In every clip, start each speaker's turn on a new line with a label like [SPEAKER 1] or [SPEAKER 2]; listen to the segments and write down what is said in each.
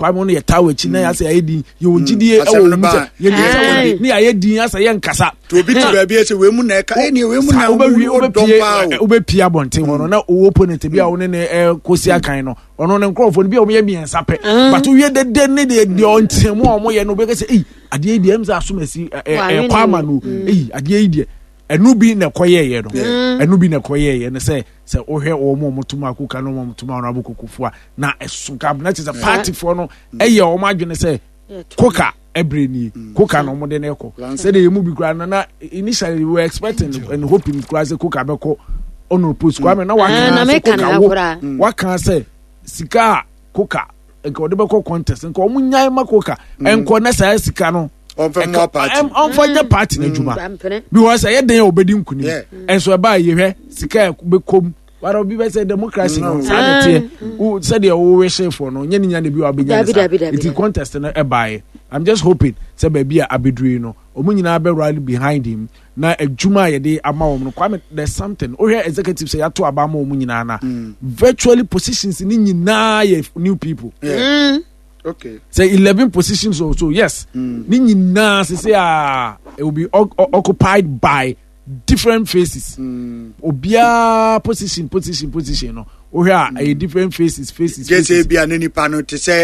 [SPEAKER 1] kwa mo no ye tawo chi na ya say ayedi ye ogidie e wo mu say ye say ni ayedi ya say ye nkasa
[SPEAKER 2] to obi ti ba bi e say we mu na e ka eni we mu na
[SPEAKER 1] obepia bonten wono na owo opponent bia wo ne kosi akan no ono ne nkrofo bia o me miensa pe but we de ne de ontemu o mo ye no be ka say ade di em za asomasi kwa ma no ade di enu bi na koye ye no enu bi na koye ye ne say ohwe o mo motuma akuka no mo motuma no abokokofo na esunka na che party for no eye o ma dwene say koka ebreni koka no mo de na eko say dey mu bi kura na initially we were expecting and hoping kura say koka be ko ono post kwa me na wa kan say sika koka enko de be ko contest enko mo nyai makoka enko na say sika no on for party na juma because I den obedi nkuni enso ba yehwe sika be kom wara obi be say democracy no sanity who said the we share for no nyanya ne bi obenya it contest na e bae. I'm just hoping say baby abedru no omunyina be rally behind him na adwuma ye de ama wo no kwame there's something o here executive say yato aba ma omunyina na virtually positions ni nyina ye new people.
[SPEAKER 2] Okay.
[SPEAKER 1] Say 11 positions or so. Yes. Ni na say it will be occupied by different faces. Obia position no. O here a different faces.
[SPEAKER 2] Just say be an any panel to say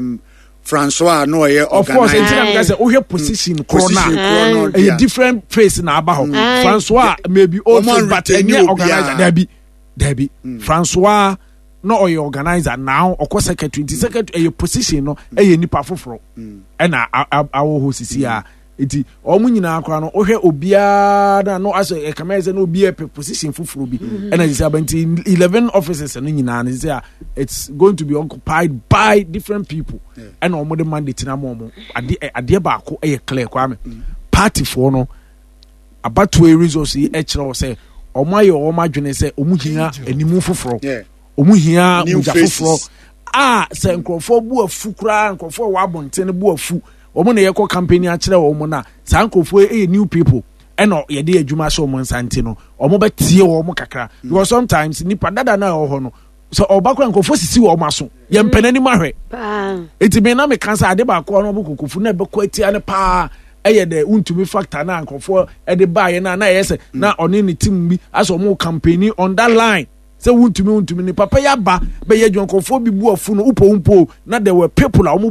[SPEAKER 2] Francois no here.
[SPEAKER 1] Of course, I say o here position corner. A different face na aba ho. Francois maybe also but any organizer Debbie. Francois no or your organizer now or secretary a position no a nipa foforo na awo hosisi a enti omu nyina akwa no ohwe obia na no aso e kama eze no obia position foforo bi na say about 11 offices no nyina na say it's going to be occupied by different people and omo the mandate na mo ade ba ko e clear kwa me party for no about two resources e kire say omo aye omo adwene say omu hia animu foforo omuhia mujafofro se nkrofo bu afu kura nkrofo wa bonten bu afu omo na yekọ campaign a kire omo na sa nkrofo new people eno ye de adwuma so omo nsante no omo betie omo kakra because sometimes nipa dada na ho no so obakwa nkrofo sisi omo aso ye mpenani mahwe eti me na me kansa ade ba ko no bukokofu na bekọ atia ne pa eye de untumi factor na nkrofo e de ba ye na yese na oni ni team bi aso omo campaign on that line. Say untumi ni papa ya ba be ye dwonkofo bi bu afu no upo na there were people